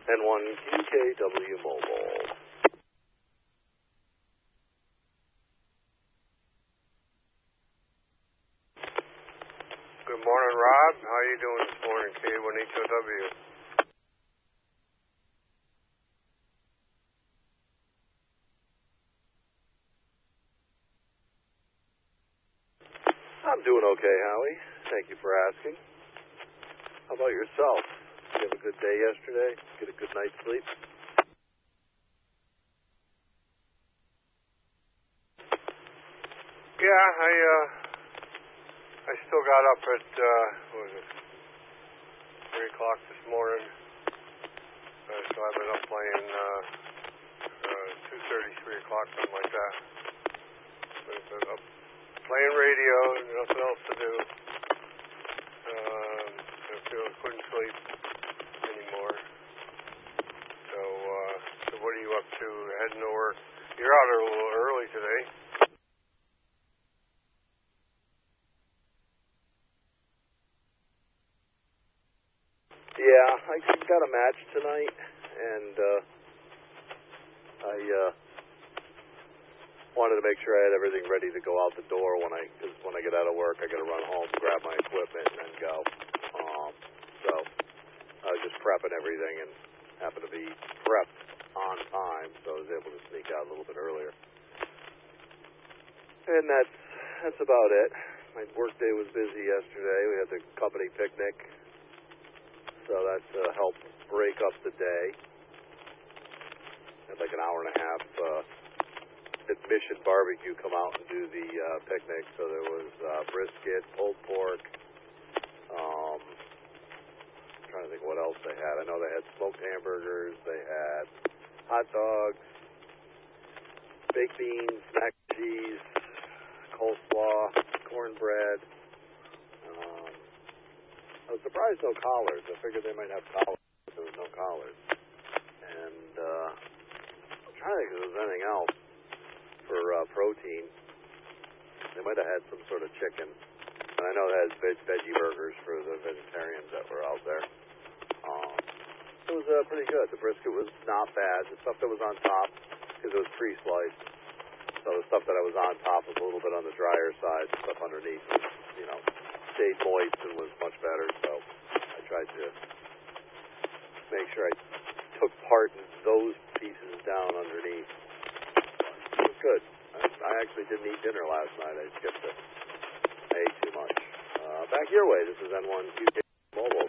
N1 QKW Mobile. Good morning, Rob. How are you doing this morning, K1HOW? I'm doing okay, Howie. Thank you for asking. How about yourself? Did you have a good day yesterday? Get a good night's sleep? Yeah, I still got up at, what was it, 3 o'clock this morning. So I've been up playing 2:30, 3 o'clock, something like that. I've been up playing radio, nothing else to do. I couldn't sleep anymore. So what are you up to? Heading to work? You're out a little early today. Yeah, I got a match tonight, and I wanted to make sure I had everything ready to go out the door because when I get out of work, I got to run home, grab my equipment, and then go. So I was just prepping everything and happened to be prepped on time, so I was able to sneak out a little bit earlier. And that's about it. My work day was busy yesterday. We had the company picnic, so that helped break up the day. Had like an hour and a half Mission Barbecue come out and do the picnic, so there was brisket, pulled pork. I'm trying to think what else they had. I know they had smoked hamburgers, they had hot dogs, baked beans, mac and cheese, coleslaw, cornbread. I was surprised no collars. I figured they might have collars, but there was no collars. And I'm trying to think if there was anything else for protein. They might have had some sort of chicken. And I know they had veggie burgers for the vegetarians that were out there. It was pretty good. The brisket was not bad. The stuff that was on top, because it was pre-sliced, so the stuff that I was on top was a little bit on the drier side. The stuff underneath was, stayed moist and was much better. So I tried to make sure I took part in those pieces down underneath. It was good. I actually didn't eat dinner last night. I skipped it. I ate too much. Back your way. This is N1 QK Mobile.